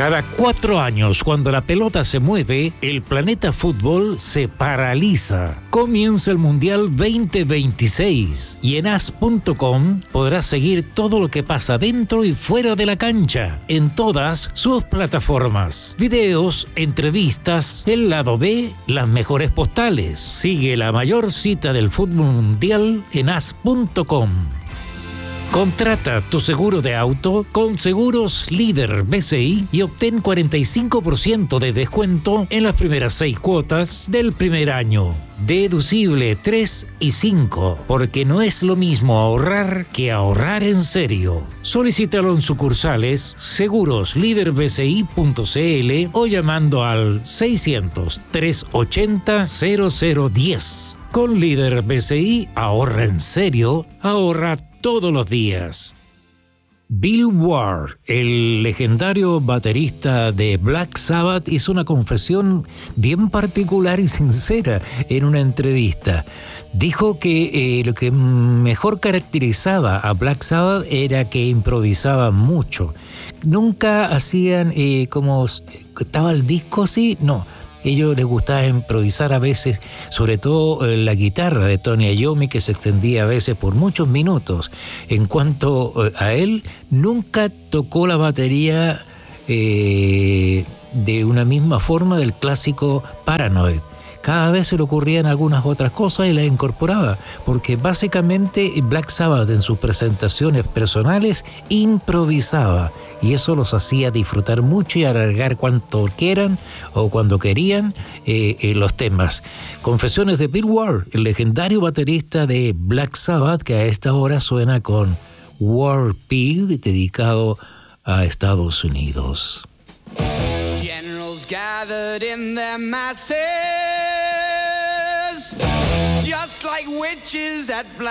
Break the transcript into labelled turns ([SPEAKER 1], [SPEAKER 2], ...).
[SPEAKER 1] Cada 4 años, cuando la pelota se mueve, el planeta fútbol se paraliza. Comienza el Mundial 2026 y en as.com podrás seguir todo lo que pasa dentro y fuera de la cancha, en todas sus plataformas. Videos, entrevistas, el lado B, las mejores postales. Sigue la mayor cita del fútbol mundial en as.com. Contrata tu seguro de auto con Seguros Líder BCI y obtén 45% de descuento en las primeras 6 cuotas del primer año. Deducible 3 y 5, porque no es lo mismo ahorrar que ahorrar en serio. Solicítalo en sucursales segurosliderbci.cl o llamando al 600-380-0010. Con Líder BCI, ahorra en serio, ahorra todos los días. Bill Ward, el legendario baterista de Black Sabbath, hizo una confesión bien particular y sincera en una entrevista. Dijo que lo que mejor caracterizaba a Black Sabbath era que improvisaban mucho. Nunca hacían como estaba el disco así, no. Ellos les gustaba improvisar a veces, sobre todo la guitarra de Tony Iommi, que se extendía a veces por muchos minutos. En cuanto a él, nunca tocó la batería de una misma forma del clásico Paranoid. Cada vez se le ocurrían algunas otras cosas y las incorporaba, porque básicamente Black Sabbath en sus presentaciones personales improvisaba, y eso los hacía disfrutar mucho y alargar cuanto quieran o cuando querían los temas. Confesiones de Bill Ward, el legendario baterista de Black Sabbath, que a esta hora suena con War Pig, dedicado a Estados Unidos.
[SPEAKER 2] Generals gathered in their masses, just like witches that